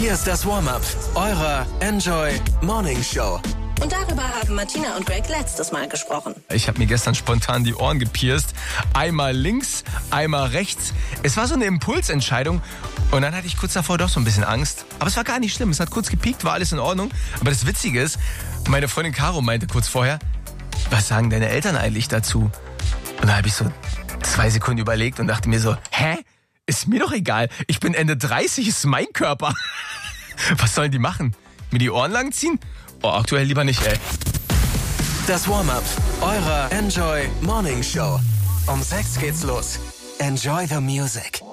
Hier ist das Warm-up eurer Enjoy Morning Show. Und darüber haben Martina und Greg letztes Mal gesprochen. Ich habe mir gestern spontan die Ohren gepierst. Einmal links, einmal rechts. Es war so eine Impulsentscheidung. Und dann hatte ich kurz davor doch so ein bisschen Angst. Aber es war gar nicht schlimm. Es hat kurz gepiekt, war alles in Ordnung. Aber das Witzige ist, meine Freundin Caro meinte kurz vorher, was sagen deine Eltern eigentlich dazu? Und da habe ich so 2 Sekunden überlegt und dachte mir so, hä? Ist mir doch egal. Ich bin Ende 30, ist mein Körper. Was sollen die machen? Mir die Ohren langziehen? Oh, aktuell lieber nicht, ey. Das Warm-up eurer Enjoy Morning Show. Um 6 geht's los. Enjoy the music.